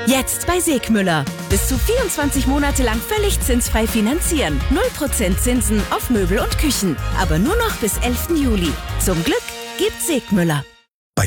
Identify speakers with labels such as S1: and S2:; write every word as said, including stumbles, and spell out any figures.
S1: Jetzt bei Segmüller. Bis zu vierundzwanzig Monate lang völlig zinsfrei finanzieren. null Prozent Zinsen auf Möbel und Küchen. Aber nur noch bis elften Juli. Zum Glück gibt Segmüller.